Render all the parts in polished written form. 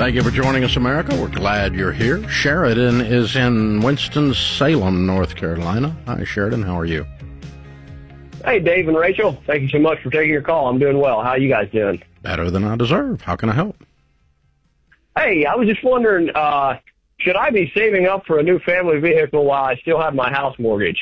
Thank you for joining us, America. We're glad you're here. Sheridan is in Winston-Salem, North Carolina. Hi, Sheridan. How are you? Hey, Dave and Rachel. Thank you so much for taking your call. I'm doing well. How are you guys doing? Better than I deserve. How can I help? Hey, I was just wondering, should I be saving up for a new family vehicle while I still have my house mortgage?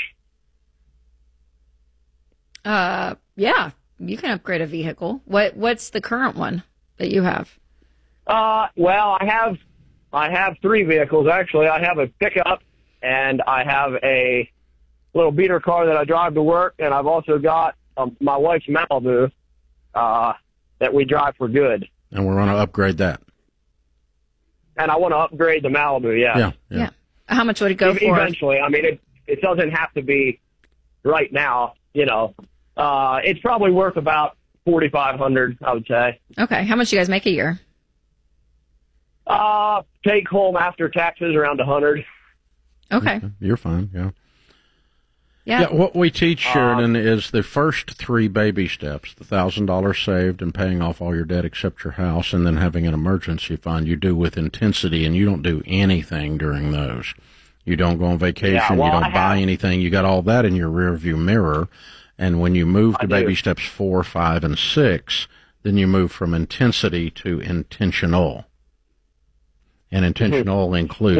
Yeah, you can upgrade a vehicle. What's the current one that you have? Well, I have three vehicles, actually. I have a pickup, and I have a little beater car that I drive to work, and I've also got my wife's Malibu that we drive for good. And we're going to upgrade that. And I want to upgrade the Malibu, Yeah. How much would it go for? Eventually. I mean, it doesn't have to be right now, you know. It's probably worth about $4,500, I would say. Okay. How much do you guys make a year? Take home after taxes around $100. Okay. You're fine, yeah. Yeah. What we teach, Sheridan, is the first three baby steps, the $1,000 saved and paying off all your debt except your house, and then having an emergency fund you do with intensity, and you don't do anything during those. You don't go on vacation, you don't buy anything. You got all that in your rearview mirror. And when you move to baby steps 4, 5, and 6, then you move from intensity to intentional. And intentional includes...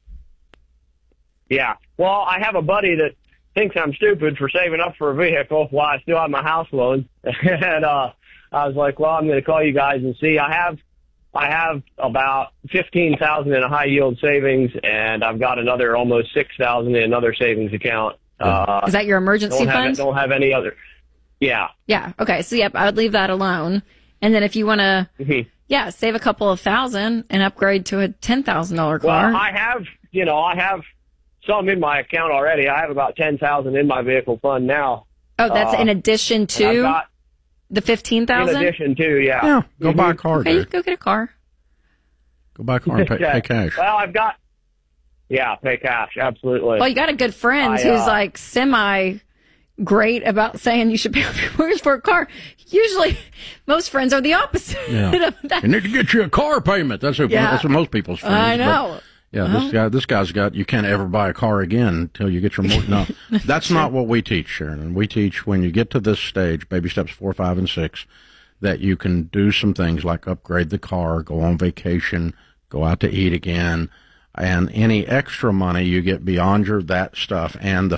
Yeah. Well, I have a buddy that thinks I'm stupid for saving up for a vehicle while I still have my house loan. And I was like, well, I'm going to call you guys and see. I have about $15,000 in a high yield savings, and I've got another almost $6,000 in another savings account. Is that your emergency fund? Don't have any other. Yeah. Yeah. Okay. So, I would leave that alone. And then if you want to, save a couple of thousand and upgrade to a $10,000 car. Well, I have some in my account already. I have about $10,000 in my vehicle fund now. Oh, that's in addition to the $15,000? In addition to, yeah. Yeah, go buy a car. Okay, go get a car. Go buy a car and pay cash. Well, pay cash, absolutely. Well, you got a good friend who's like semi-great about saying you should pay off your mortgage for a car. Usually, most friends are the opposite. Yeah. You need to get you a car payment. That's what most people's friends. I know. But, this guy's got, you can't ever buy a car again until you get your mortgage. No, that's not what we teach, Sharon. We teach when you get to this stage, baby steps 4, 5, and 6, that you can do some things like upgrade the car, go on vacation, go out to eat again, and any extra money you get beyond that stuff and the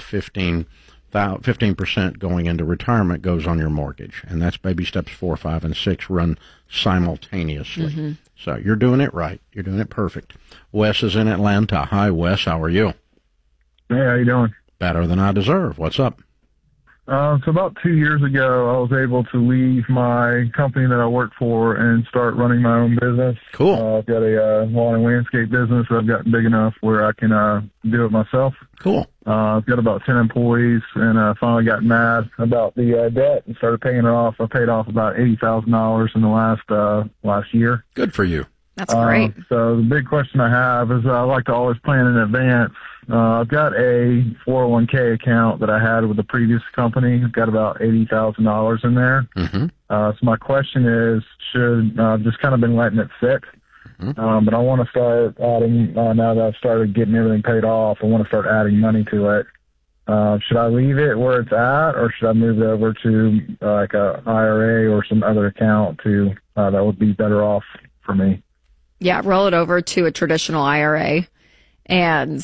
15% going into retirement goes on your mortgage. And that's baby steps 4, 5, and 6 run simultaneously. Mm-hmm. So you're doing it right. You're doing it perfect. Wes is in Atlanta. Hi, Wes. How are you? Hey, how you doing? Better than I deserve. What's up? So about 2 years ago, I was able to leave my company that I work for and start running my own business. Cool. I've got a lawn and landscape business that I've gotten big enough where I can do it myself. Cool. I've got about 10 employees, and I finally got mad about the debt and started paying it off. I paid off about $80,000 in the last year. Good for you. That's great. So the big question I have is I like to always plan in advance. I've got a 401k account that I had with the previous company. I've got about $80,000 in there. Mm-hmm. So my question is, I've just kind of been letting it sit. Mm-hmm. But I want to start adding, now that I've started getting everything paid off, I want to start adding money to it. Should I leave it where it's at, or should I move it over to like a IRA or some other account that would be better off for me? Yeah, roll it over to a traditional IRA. And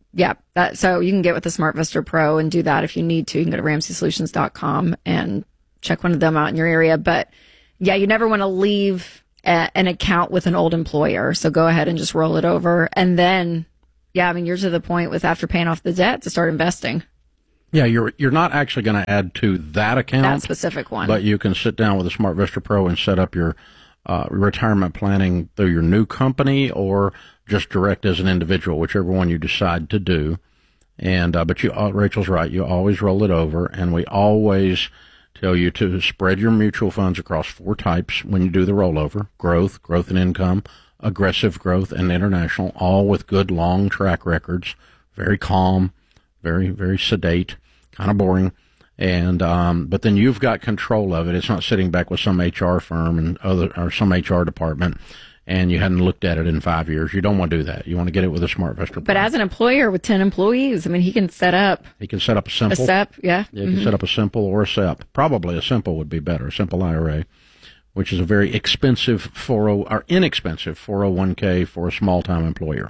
so you can get with the SmartVestor Pro and do that if you need to. You can go to RamseySolutions.com and check one of them out in your area. But you never want to leave an account with an old employer. So go ahead and just roll it over. And then, you're to the point with after paying off the debt to start investing. Yeah, you're not actually going to add to that account. That specific one. But you can sit down with a SmartVestor Pro and set up your retirement planning through your new company or just direct as an individual, whichever one you decide to do. And but Rachel's right. You always roll it over, and we always tell you to spread your mutual funds across 4 types when you do the rollover: growth and income, aggressive growth, and international, all with good long track records. Very calm, very, very sedate, kind of boring. And but then you've got control of it. It's not sitting back with some HR firm or some HR department. and you hadn't looked at it in 5 years. You don't want to do that. You want to get it with a SmartVestor Pro. But as an employer with 10 employees, I mean, he can set up He can set up a simple. a SEP, yeah. Yeah, he can set up a simple or a SEP. Probably a simple would be better, a simple IRA, which is a very expensive inexpensive 401k for a small-time employer.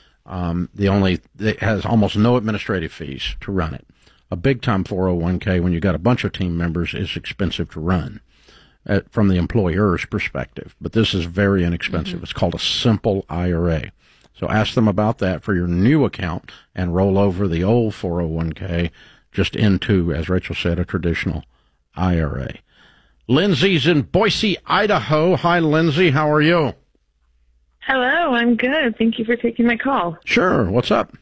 It has almost no administrative fees to run it. A big-time 401k, when you've got a bunch of team members, is expensive to run from the employer's perspective. But this is very inexpensive. It's called a simple IRA. So ask them about that for your new account and roll over the old 401k just into, as Rachel said, a traditional IRA. Lindsay's in Boise, Idaho. Hi, Lindsay. How are you? Hello, I'm good. Thank you for taking my call. Sure. What's up?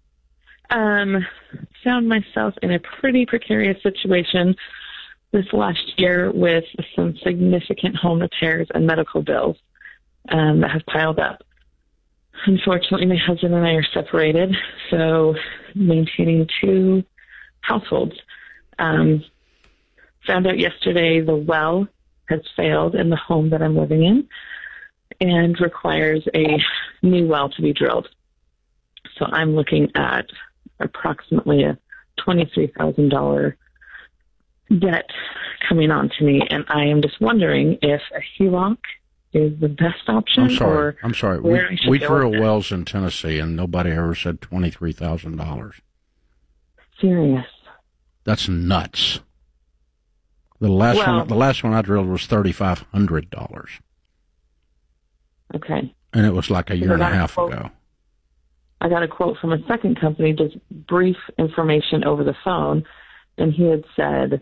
Found myself in a pretty precarious situation this last year with some significant home repairs and medical bills that have piled up. Unfortunately, my husband and I are separated, so maintaining two households. Found out yesterday the well has failed in the home that I'm living in and requires a new well to be drilled. So I'm looking at approximately a $23,000 debt coming on to me, and I am just wondering if a HELOC is the best option. I'm sorry. We drill wells in Tennessee, and nobody ever said $23,000. Serious? That's nuts. The last one I drilled was $3,500. Okay. And it was like a year and a half ago. I got a quote from a second company, just brief information over the phone, and he had said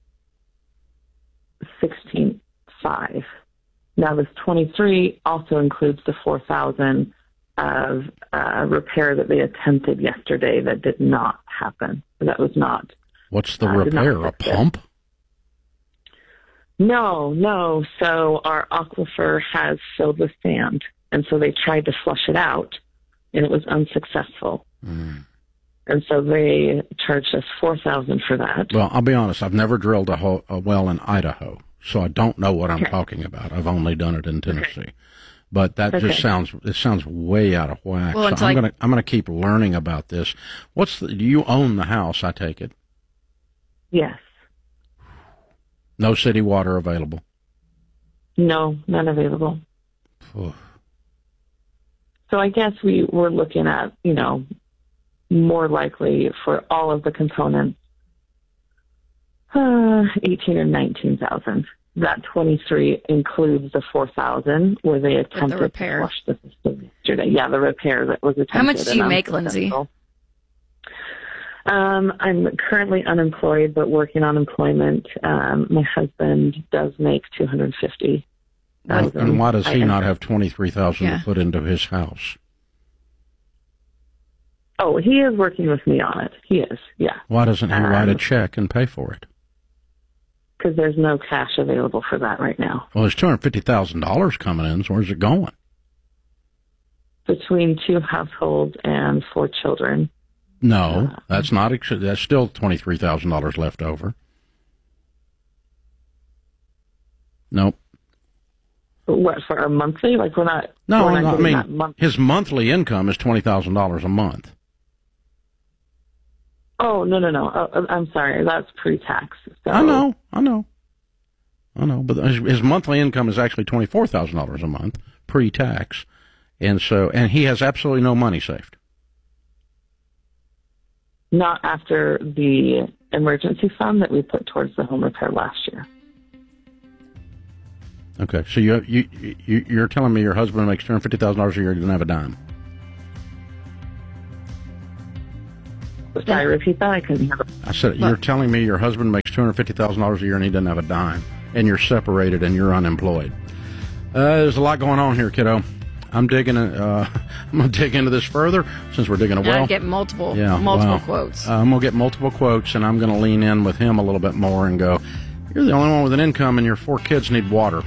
$16,500. Now this 23 also includes the $4,000 of repair that they attempted yesterday that did not happen. That was not. What's the repair? A pump? No. So our aquifer has filled with sand, and so they tried to flush it out, and it was unsuccessful. And so they charged us $4,000 for that. Well, I'll be honest. I've never drilled a well in Idaho, so I don't know what I'm talking about. I've only done it in Tennessee. Okay. But that just sounds way out of whack. Well, so I'm gonna keep learning about this. Do you own the house, I take it? Yes. No city water available? No, none available. Oof. So I guess we were looking at, more likely for all of the components, 18 or 19,000. That 23 includes the 4,000 where they attempted to flush the system yesterday. Yeah, the repair that was attempted. How much do you make, Lindsay? I'm currently unemployed, but working on employment. My husband does make $250,000. And why does he not have $23,000 to put into his house? Oh, he is working with me on it. He is, yeah. Why doesn't he write a check and pay for it? Because there's no cash available for that right now. Well, there's $250,000 coming in, so where's it going? Between two households and 4 children. No, that's not. That's still $23,000 left over. Nope. What, for a monthly? Like we're not. No, I mean his monthly income is $20,000 a month. Oh no! Oh, I'm sorry. That's pre-tax. So. I know. But his monthly income is actually $24,000 a month pre-tax, and he has absolutely no money saved. Not after the emergency fund that we put towards the home repair last year. Okay, so you're telling me your husband makes $250,000 a year, he doesn't have a dime? Did I repeat that? I couldn't hear. I said you're telling me your husband makes $250,000 a year and he doesn't have a dime, and you're separated and you're unemployed. There's a lot going on here, kiddo. I'm digging. I'm gonna dig into this further since we're digging a well. Get multiple quotes. I'm gonna get multiple quotes, and I'm gonna lean in with him a little bit more and go. You're the only one with an income, and your 4 kids need water.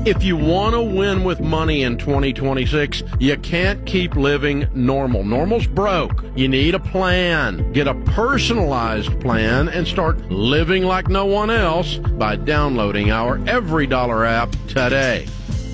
If you want to win with money in 2026, you can't keep living normal. Normal's broke. You need a plan. Get a personalized plan and start living like no one else by downloading our Every Dollar app today.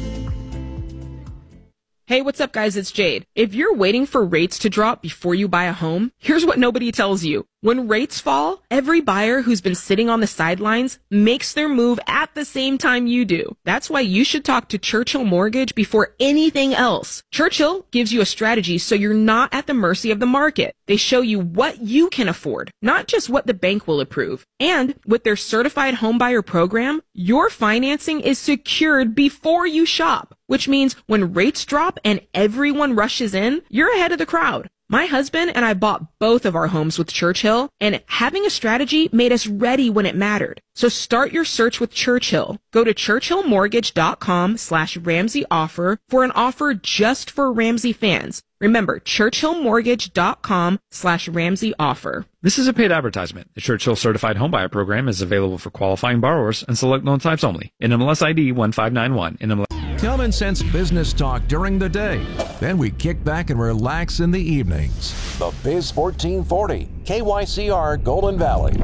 Hey, what's up, guys? It's Jade. If you're waiting for rates to drop before you buy a home, here's what nobody tells you. When rates fall, every buyer who's been sitting on the sidelines makes their move at the same time you do. That's why you should talk to Churchill Mortgage before anything else. Churchill gives you a strategy so you're not at the mercy of the market. They show you what you can afford, not just what the bank will approve. And with their certified homebuyer program, your financing is secured before you shop, which means when rates drop and everyone rushes in, you're ahead of the crowd. My husband and I bought both of our homes with Churchill, and having a strategy made us ready when it mattered. So start your search with Churchill. Go to churchillmortgage.com/Ramsey offer for an offer just for Ramsey fans. Remember, churchillmortgage.com/Ramsey offer. This is a paid advertisement. The Churchill Certified Homebuyer Program is available for qualifying borrowers and select loan types only. NMLS ID 1591. Common sense business talk during the day. Then we kick back and relax in the evenings. The Biz 1440, KYCR Golden Valley.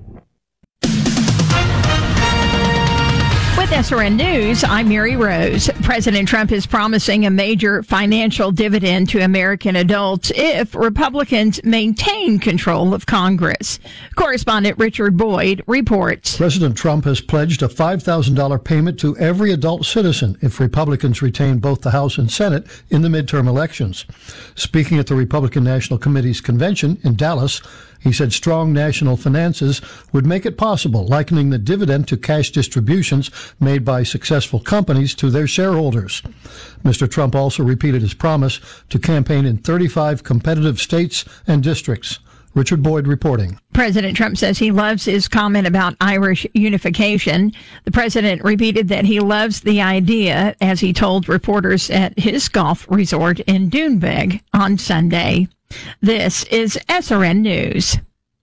With SRN News, I'm Mary Rose. President Trump is promising a major financial dividend to American adults if Republicans maintain control of Congress. Correspondent Richard Boyd reports. President Trump has pledged a $5,000 payment to every adult citizen if Republicans retain both the House and Senate in the midterm elections. Speaking at the Republican National Committee's convention in Dallas, he said strong national finances would make it possible, likening the dividend to cash distributions made by successful companies to their shareholders. Mr. Trump also repeated his promise to campaign in 35 competitive states and districts. Richard Boyd reporting. President Trump says he loves his comment about Irish unification. The president repeated that he loves the idea, as he told reporters at his golf resort in Doonbeg on Sunday. This is SRN News.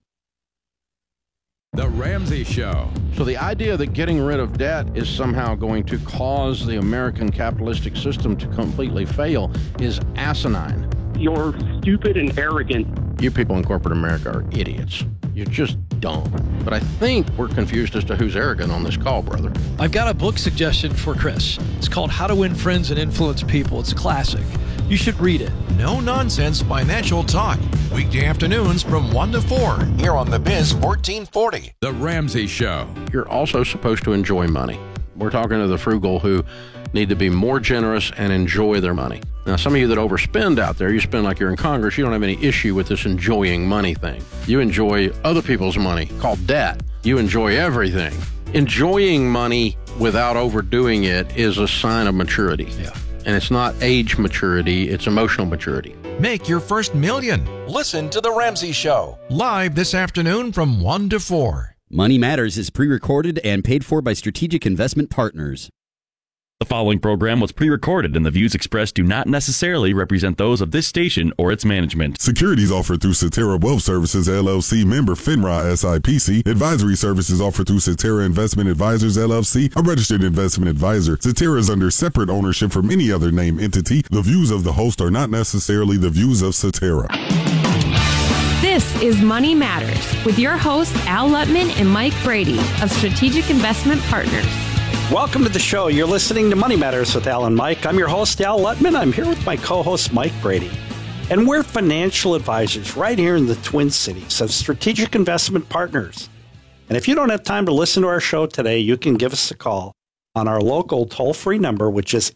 The Ramsey Show. So the idea that getting rid of debt is somehow going to cause the American capitalistic system to completely fail is asinine. You're stupid and arrogant. You people in corporate America are idiots. You're just dumb. But I think we're confused as to who's arrogant on this call, brother. I've got a book suggestion for Chris. It's called How to Win Friends and Influence People. It's a classic. You should read it. No nonsense financial talk. Weekday afternoons from 1 to 4. Here on the Biz 1440. The Ramsey Show. You're also supposed to enjoy money. We're talking to the frugal who need to be more generous and enjoy their money. Now, some of you that overspend out there, you spend like you're in Congress, you don't have any issue with this enjoying money thing. You enjoy other people's money, called debt. You enjoy everything. Enjoying money without overdoing it is a sign of maturity. Yeah. And it's not age maturity, it's emotional maturity. Make your first million. Listen to The Ramsey Show. Live this afternoon from 1 to 4. Money Matters is pre-recorded and paid for by Strategic Investment Partners. The following program was pre-recorded and the views expressed do not necessarily represent those of this station or its management. Securities offered through Cetera Wealth Services, LLC, member FINRA SIPC. Advisory services offered through Cetera Investment Advisors, LLC, a registered investment advisor. Cetera is under separate ownership from any other named entity. The views of the host are not necessarily the views of Cetera. This is Money Matters with your hosts Al Lutman and Mike Brady of Strategic Investment Partners. Welcome to the show. You're listening to Money Matters with Al and Mike. I'm your host, Al Lutman. I'm here with my co-host, Mike Brady. And we're financial advisors right here in the Twin Cities of Strategic Investment Partners. And if you don't have time to listen to our show today, you can give us a call on our local toll-free number, which is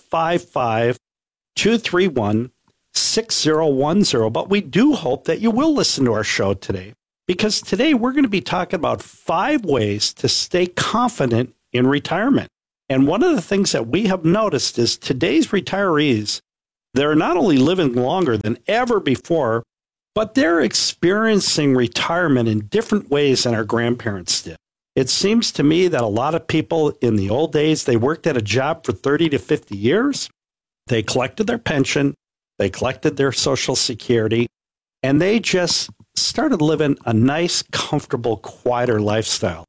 855-231-6010. But we do hope that you will listen to our show today, because today we're going to be talking about 5 ways to stay confident in retirement. And one of the things that we have noticed is today's retirees, they're not only living longer than ever before, but they're experiencing retirement in different ways than our grandparents did. It seems to me that a lot of people in the old days, they worked at a job for 30 to 50 years. They collected their pension, they collected their Social Security, and they just started living a nice, comfortable, quieter lifestyle.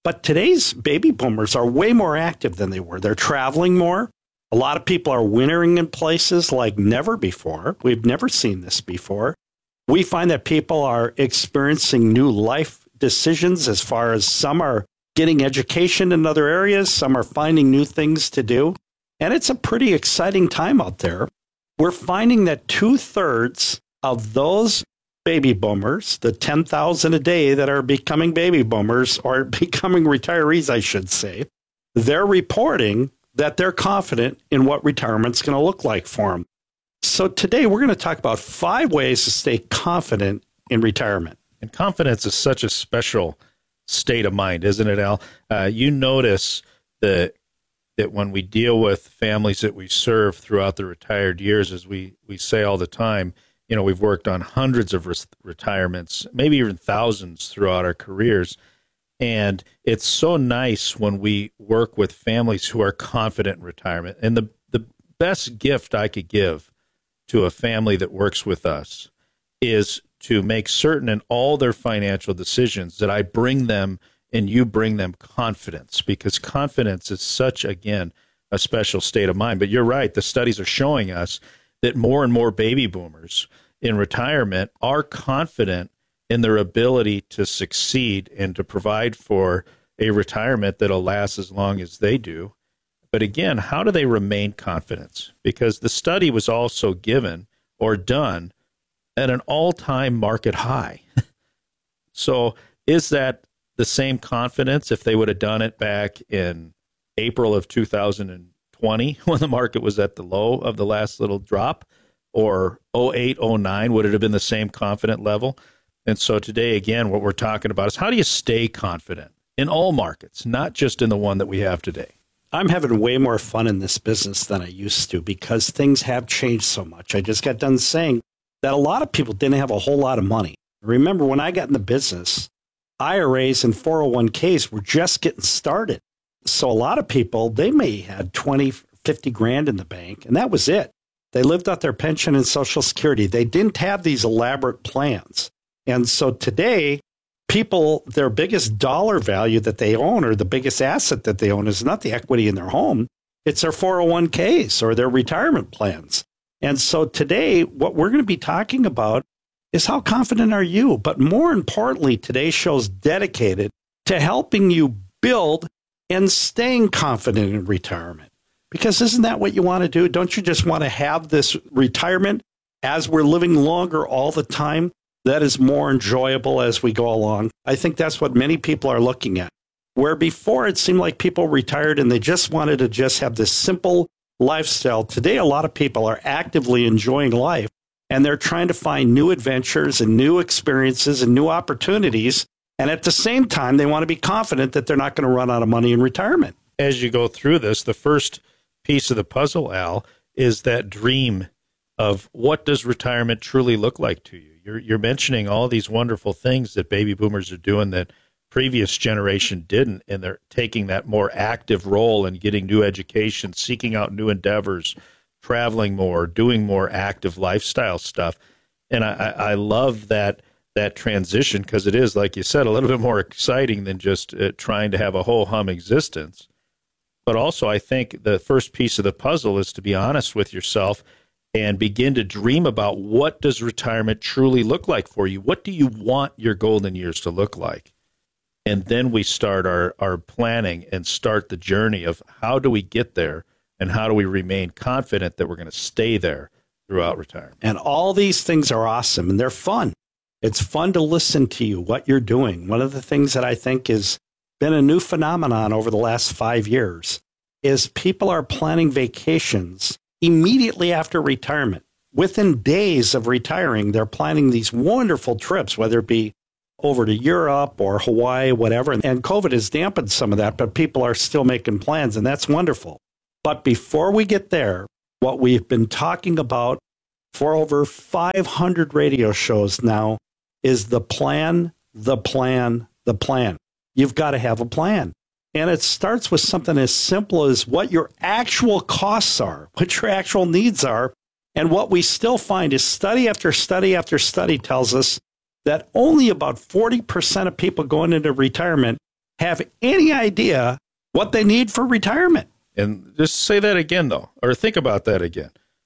But today's baby boomers are way more active than they were. They're traveling more. A lot of people are wintering in places like never before. We've never seen this before. We find that people are experiencing new life decisions as far as some are getting education in other areas, some are finding new things to do. And it's a pretty exciting time out there. We're finding that 2/3 of those baby boomers, the 10,000 a day that are becoming baby boomers or becoming retirees, I should say, they're reporting that they're confident in what retirement's going to look like for them. So today we're going to talk about 5 ways to stay confident in retirement. And confidence is such a special state of mind, isn't it, Al? You notice that when we deal with families that we serve throughout the retired years, as we say all the time, you know, we've worked on hundreds of retirements, maybe even thousands throughout our careers. And it's so nice when we work with families who are confident in retirement. And the best gift I could give to a family that works with us is to make certain in all their financial decisions that I bring them and you bring them confidence, because confidence is such, again, a special state of mind. But you're right. The studies are showing us that more and more baby boomers in retirement are confident in their ability to succeed and to provide for a retirement that'll last as long as they do. But again, how do they remain confident? Because the study was also given or done at an all-time market high. So is that the same confidence if they would have done it back in April of 2020 when the market was at the low of the last little drop, or 08, 09? Would it have been the same confident level? And so today, again, what we're talking about is how do you stay confident in all markets, not just in the one that we have today? I'm having way more fun in this business than I used to because things have changed so much. I just got done saying that a lot of people didn't have a whole lot of money. Remember, when I got in the business, IRAs and 401ks were just getting started. So a lot of people, they may had 20, 50 grand in the bank, and that was it. They lived off their pension and Social Security. They didn't have these elaborate plans. And so today, people, their biggest dollar value that they own or the biggest asset that they own is not the equity in their home. It's their 401ks or their retirement plans. And so today, what we're going to be talking about is how confident are you? But more importantly, today's show is dedicated to helping you build and staying confident in retirement. Because isn't that what you want to do? Don't you just want to have this retirement as we're living longer all the time that is more enjoyable as we go along? I think that's what many people are looking at. Where before it seemed like people retired and they just wanted to just have this simple lifestyle. Today, a lot of people are actively enjoying life and they're trying to find new adventures and new experiences and new opportunities. And at the same time, they want to be confident that they're not going to run out of money in retirement. As you go through this, the first piece of the puzzle, Al, is that dream of what does retirement truly look like to you. You're mentioning all these wonderful things that baby boomers are doing that previous generation didn't, and they're taking that more active role in getting new education, seeking out new endeavors, traveling more, doing more active lifestyle stuff. And I love that transition because it is, like you said, a little bit more exciting than just trying to have a ho-hum existence. But also, I think the first piece of the puzzle is to be honest with yourself and begin to dream about what does retirement truly look like for you? What do you want your golden years to look like? And then we start our planning and start the journey of how do we get there and how do we remain confident that we're going to stay there throughout retirement. And all these things are awesome and they're fun. It's fun to listen to you, what you're doing. One of the things that I think has been a new phenomenon over the last 5 years is people are planning vacations immediately after retirement. Within days of retiring, they're planning these wonderful trips, whether it be over to Europe or Hawaii, whatever. And COVID has dampened some of that, but people are still making plans, and that's wonderful. But before we get there, what we've been talking about for over 500 radio shows now is the plan, the plan, the plan. You've got to have a plan. And it starts with something as simple as what your actual costs are, what your actual needs are. And what we still find is study after study after study tells us that only about 40% of people going into retirement have any idea what they need for retirement. And just say that again, though, or think about that again.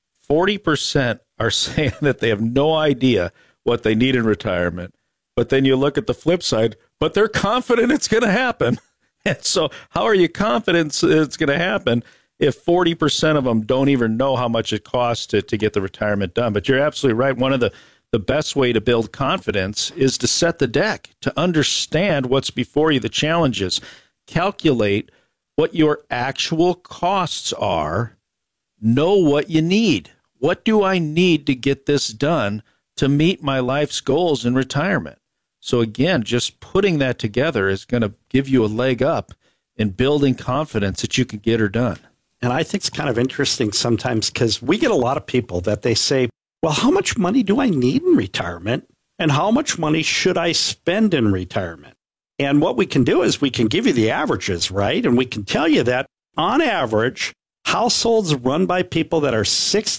40% are saying that they have no idea what they need in retirement. But then you look at the flip side, but they're confident it's going to happen. And so how are you confident it's going to happen if 40% of them don't even know how much it costs to get the retirement done? But you're absolutely right. One of the best way to build confidence is to set the deck, to understand what's before you, the challenges, calculate what your actual costs are, know what you need. What do I need to get this done to meet my life's goals in retirement? So again, just putting that together is going to give you a leg up in building confidence that you can get her done. And I think it's kind of interesting sometimes because we get a lot of people that they say, well, how much money do I need in retirement? And how much money should I spend in retirement? And what we can do is we can give you the averages, right? And we can tell you that on average, households run by people that are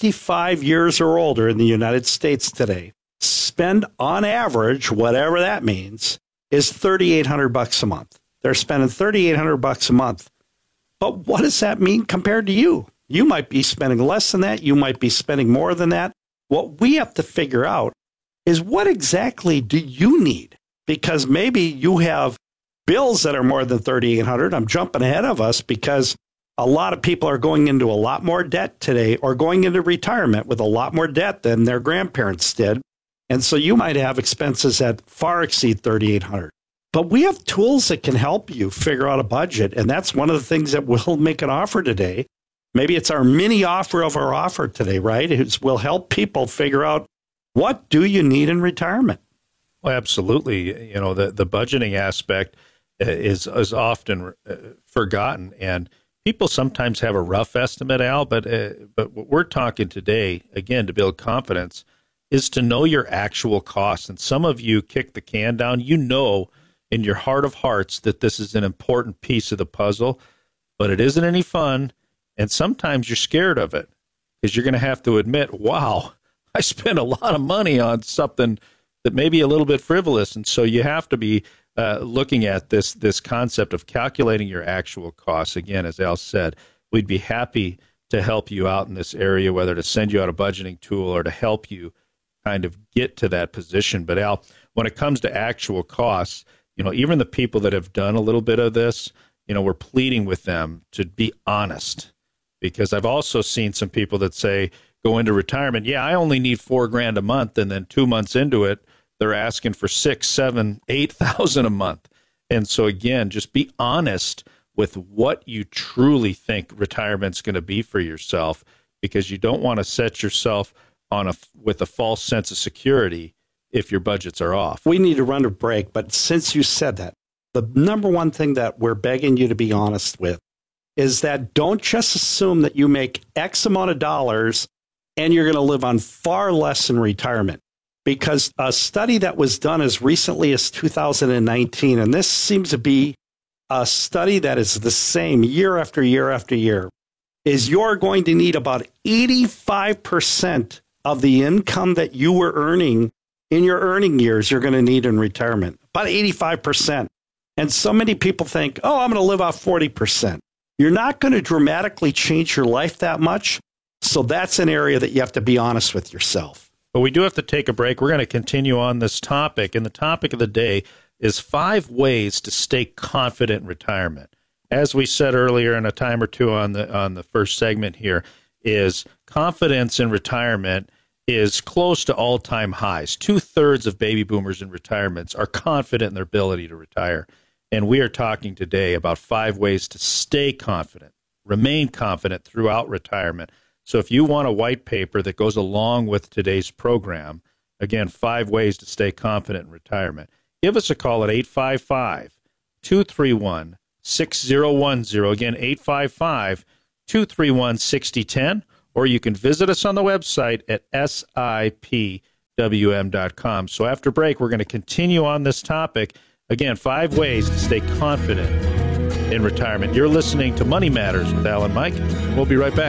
65 years or older in the United States today spend on average, whatever that means, is $3,800 a month. They're spending $3,800 a month. But what does that mean compared to you? You might be spending less than that. You might be spending more than that. What we have to figure out is what exactly do you need? Because maybe you have bills that are more than $3,800. I'm jumping ahead of us because a lot of people are going into a lot more debt today or going into retirement with a lot more debt than their grandparents did. And so you might have expenses that far exceed $3,800. But we have tools that can help you figure out a budget. And that's one of the things that we'll make an offer today. Maybe it's our mini offer of our offer today, right? We'll help people figure out what do you need in retirement. Well, absolutely. You know, the budgeting aspect is often forgotten. And people sometimes have a rough estimate, Al, but what we're talking today, again, to build confidence, is to know your actual costs. And some of you kick the can down. You know in your heart of hearts that this is an important piece of the puzzle, but it isn't any fun. And sometimes you're scared of it because you're going to have to admit, wow, I spent a lot of money on something that may be a little bit frivolous. And so you have to be looking at this concept of calculating your actual costs. Again, as Al said, we'd be happy to help you out in this area, whether to send you out a budgeting tool or to help you kind of get to that position. But Al, when it comes to actual costs, you know, even the people that have done a little bit of this, you know, we're pleading with them to be honest, because I've also seen some people that say, go into retirement, yeah, I only need $4,000 a month. And then 2 months into it, they're asking for $6,000, $7,000, $8,000 a month. And so again, just be honest with what you truly think retirement's going to be for yourself, because you don't want to set yourself on with a false sense of security if your budgets are off. We need to run a break, but since you said that, the number one thing that we're begging you to be honest with is that don't just assume that you make X amount of dollars and you're going to live on far less in retirement. Because a study that was done as recently as 2019, and this seems to be a study that is the same year after year after year, is you're going to need about 85% of the income that you were earning in your earning years you're going to need in retirement. About 85%. And so many people think, oh, I'm going to live off 40%. You're not going to dramatically change your life that much. So that's an area that you have to be honest with yourself. But we do have to take a break. We're going to continue on this topic. And the topic of the day is 5 ways to stay confident in retirement. As we said earlier in a time or two on the first segment here, is confidence in retirement is close to all-time highs. 2/3 of baby boomers in retirements are confident in their ability to retire. And we are talking today about 5 ways to stay confident, remain confident throughout retirement. So if you want a white paper that goes along with today's program, again, 5 ways to stay confident in retirement, give us a call at 855-231-6010. Again, 855-231-6010. Or you can visit us on the website at sipwm.com. So after break, we're going to continue on this topic. Again, 5 ways to stay confident in retirement. You're listening to Money Matters with Al and Mike. We'll be right back.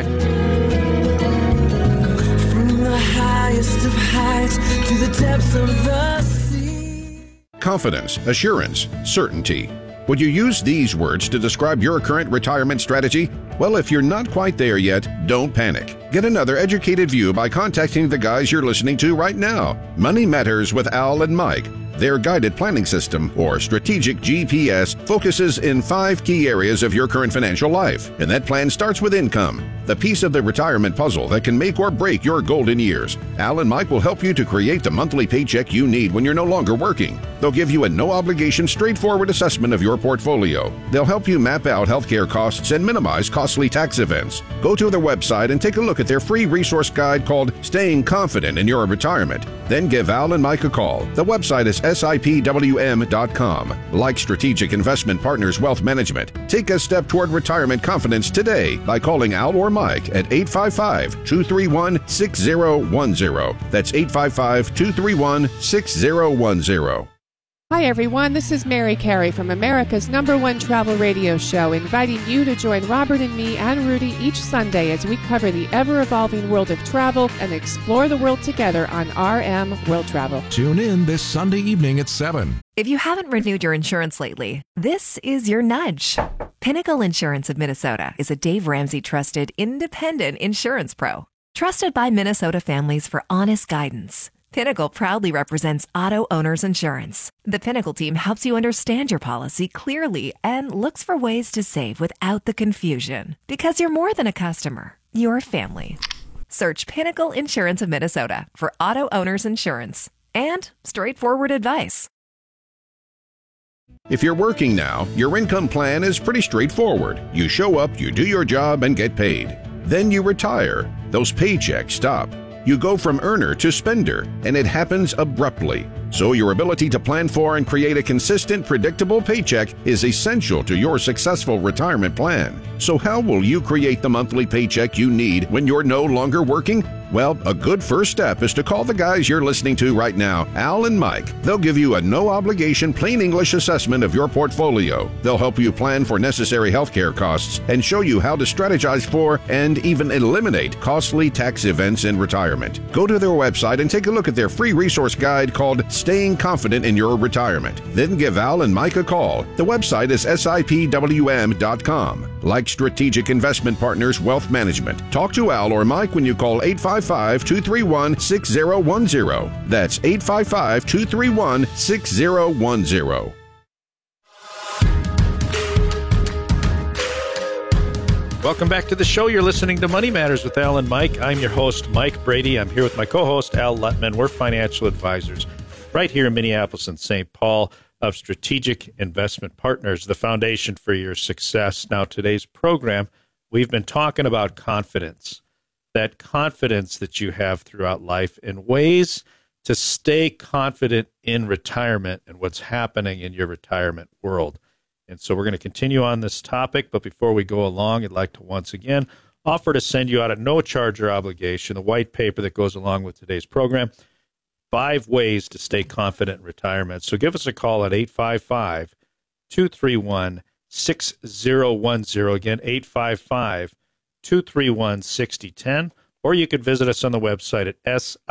From the highest of heights to the depths of the sea. Confidence, assurance, certainty. Would you use these words to describe your current retirement strategy? Well, if you're not quite there yet, don't panic. Get another educated view by contacting the guys you're listening to right now. Money Matters with Al and Mike. Their guided planning system, or strategic GPS, focuses in 5 key areas of your current financial life, and that plan starts with income, the piece of the retirement puzzle that can make or break your golden years. Al and Mike will help you to create the monthly paycheck you need when you're no longer working. They'll give you a no-obligation, straightforward assessment of your portfolio. They'll help you map out healthcare costs and minimize costly tax events. Go to their website and take a look at their free resource guide called Staying Confident in Your Retirement. Then give Al and Mike a call. The website is SIPWM.com. Like Strategic Investment Partners Wealth Management, take a step toward retirement confidence today by calling Al or Mike at 855-231-6010. That's 855-231-6010. Hi, everyone. This is Mary Carey from America's #1 travel radio show, inviting you to join Robert and me and Rudy each Sunday as we cover the ever-evolving world of travel and explore the world together on RM World Travel. Tune in this Sunday evening at 7. If you haven't renewed your insurance lately, this is your nudge. Pinnacle Insurance of Minnesota is a Dave Ramsey trusted independent insurance pro, trusted by Minnesota families for honest guidance. Pinnacle proudly represents auto owners insurance. The Pinnacle team helps you understand your policy clearly and looks for ways to save without the confusion. Because you're more than a customer, you're family. Search Pinnacle Insurance of Minnesota for auto owners insurance and straightforward advice. If you're working now, your income plan is pretty straightforward. You show up, you do your job, and get paid. Then you retire. Those paychecks stop. You go from earner to spender, and it happens abruptly. So your ability to plan for and create a consistent, predictable paycheck is essential to your successful retirement plan. So how will you create the monthly paycheck you need when you're no longer working? Well, a good first step is to call the guys you're listening to right now, Al and Mike. They'll give you a no-obligation, plain English assessment of your portfolio. They'll help you plan for necessary healthcare costs and show you how to strategize for and even eliminate costly tax events in retirement. Go to their website and take a look at their free resource guide called Staying Confident in Your Retirement. Then give Al and Mike a call. The website is SIPWM.com. Like Strategic Investment Partners Wealth Management, talk to Al or Mike when you call 855-231-6010. That's 855-231-6010. Welcome back to the show. You're listening to Money Matters with Al and Mike. I'm your host, Mike Brady. I'm here with my co-host, Al Lutman. We're financial advisors right here in Minneapolis and St. Paul of Strategic Investment Partners, the foundation for your success. Now, today's program, we've been talking about confidence, that confidence that you have throughout life and ways to stay confident in retirement and what's happening in your retirement world. And so we're going to continue on this topic, but before we go along, I'd like to once again offer to send you out at no charge or obligation the white paper that goes along with today's program, 5 ways to stay confident in retirement. So give us a call at 855-231-6010. Again, 855-231-6010. Or you could visit us on the website at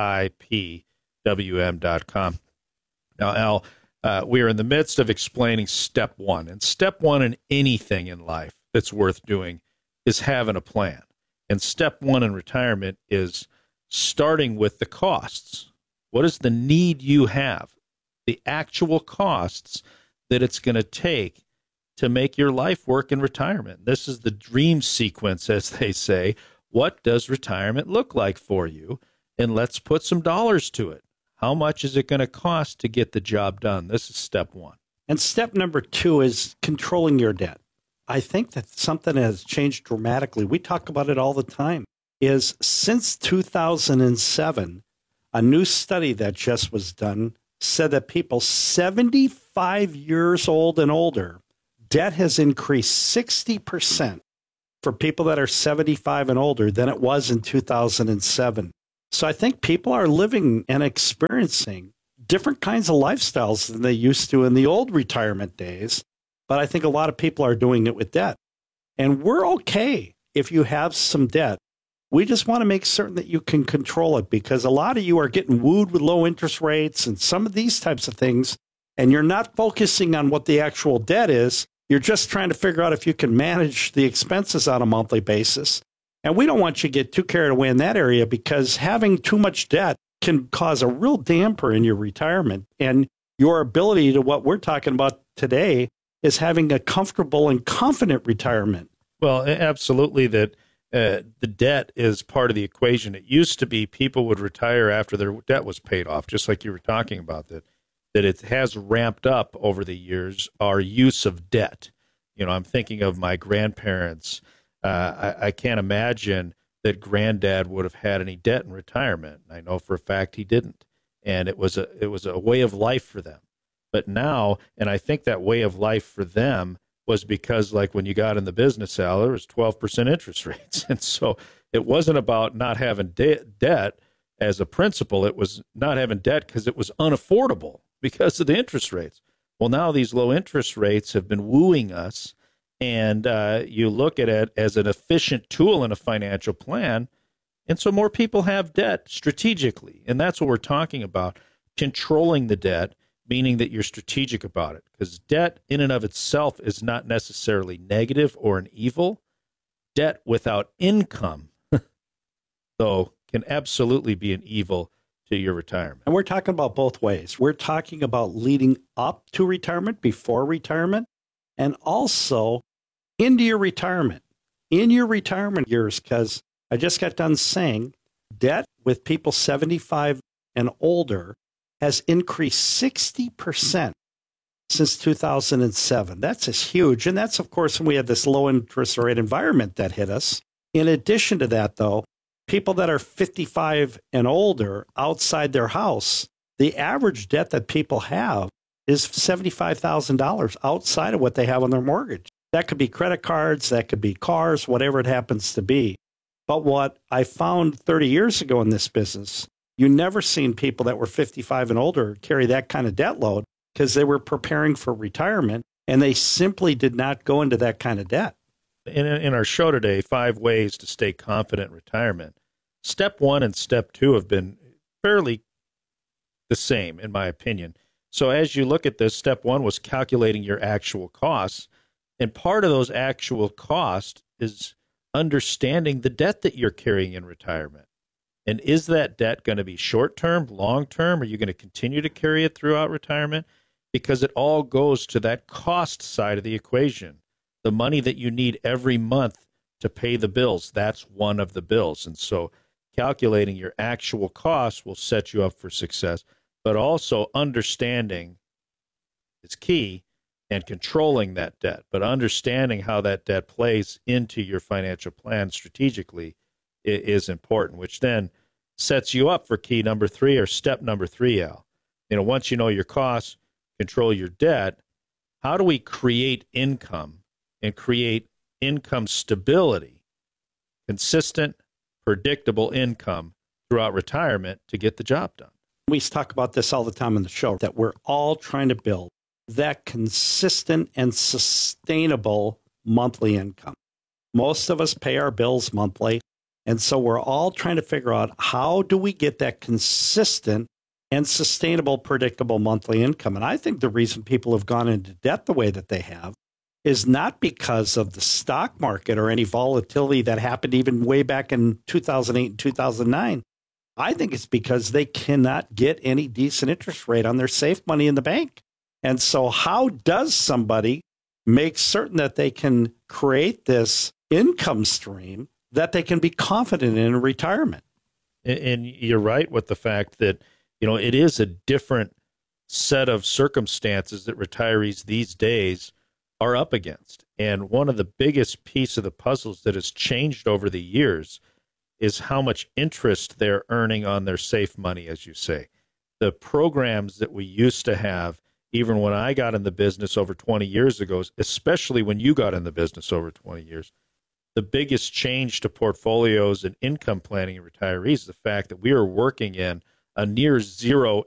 SIPWM.com. Now, Al, we are in the midst of explaining step 1. And step 1 in anything in life that's worth doing is having a plan. And step 1 in retirement is starting with the costs. What is the need you have? The actual costs that it's going to take to make your life work in retirement. This is the dream sequence, as they say. What does retirement look like for you? And let's put some dollars to it. How much is it going to cost to get the job done? This is step 1. And step number 2 is controlling your debt. I think that's something that has changed dramatically. We talk about it all the time. Is since 2007, a new study that just was done said that people 75 years old and older, debt has increased 60% for people that are 75 and older than it was in 2007. So I think people are living and experiencing different kinds of lifestyles than they used to in the old retirement days. But I think a lot of people are doing it with debt. And we're okay if you have some debt. We just want to make certain that you can control it, because a lot of you are getting wooed with low interest rates and some of these types of things. and you're not focusing on what the actual debt is. You're just trying to figure out if you can manage the expenses on a monthly basis. And we don't want you to get too carried away in that area, because having too much debt can cause a real damper in your retirement. And your ability to what we're talking about today is having a comfortable and confident retirement. Well, absolutely, that the debt is part of the equation. It used to be people would retire after their debt was paid off, just like you were talking about, that it has ramped up over the years, our use of debt. You know, I'm thinking of my grandparents. I can't imagine that granddad would have had any debt in retirement. I know for a fact he didn't. And it was a way of life for them. But now, and I think that way of life for them was because, like, when you got in the business, Al, there was 12% interest rates. And so it wasn't about not having debt as a principle. It was not having debt because it was unaffordable because of the interest rates. Well, now these low interest rates have been wooing us, and you look at it as an efficient tool in a financial plan. And so more people have debt strategically. And that's what we're talking about, controlling the debt, meaning that you're strategic about it, because debt in and of itself is not necessarily negative or an evil. Debt without income, though, can absolutely be an evil to your retirement. And we're talking about both ways. We're talking about leading up to retirement, before retirement, and also into your retirement, in your retirement years, because I just got done saying debt with people 75 and older has increased 60% since 2007. That's just huge. And that's, of course, when we had this low interest rate environment that hit us. In addition to that, though, people that are 55 and older outside their house, the average debt that people have is $75,000 outside of what they have on their mortgage. That could be credit cards, that could be cars, whatever it happens to be. But what I found 30 years ago in this business, you never seen people that were 55 and older carry that kind of debt load, because they were preparing for retirement and they simply did not go into that kind of debt. In our show today, 5 ways to stay confident in retirement. Step 1 and step 2 have been fairly the same, in my opinion. So as you look at this, step 1 was calculating your actual costs. And part of those actual costs is understanding the debt that you're carrying in retirement. And is that debt going to be short-term, long-term? Are you going to continue to carry it throughout retirement? Because it all goes to that cost side of the equation. The money that you need every month to pay the bills, that's one of the bills. And so calculating your actual costs will set you up for success. But also understanding is key, and controlling that debt. But understanding how that debt plays into your financial plan strategically is important, which then sets you up for key number 3, or step number 3, Al. You know, once you know your costs, control your debt, how do we create income and create income stability, consistent, predictable income throughout retirement to get the job done? We talk about this all the time on the show, that we're all trying to build that consistent and sustainable monthly income. Most of us pay our bills monthly. And so we're all trying to figure out, how do we get that consistent and sustainable, predictable monthly income? And I think the reason people have gone into debt the way that they have is not because of the stock market or any volatility that happened even way back in 2008 and 2009. I think it's because they cannot get any decent interest rate on their safe money in the bank. And so how does somebody make certain that they can create this income stream that they can be confident in retirement? And you're right with the fact that, you know, it is a different set of circumstances that retirees these days are up against. And one of the biggest piece of the puzzles that has changed over the years is how much interest they're earning on their safe money, as you say. The programs that we used to have, even when I got in the business over 20 years ago, especially when you got in the business over 20 years, the biggest change to portfolios and income planning and retirees is the fact that we are working in a near zero